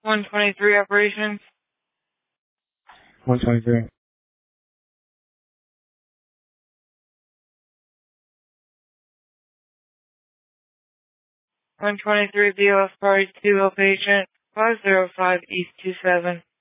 123 operations. 123. BOS Party 2 patient 505 East 27.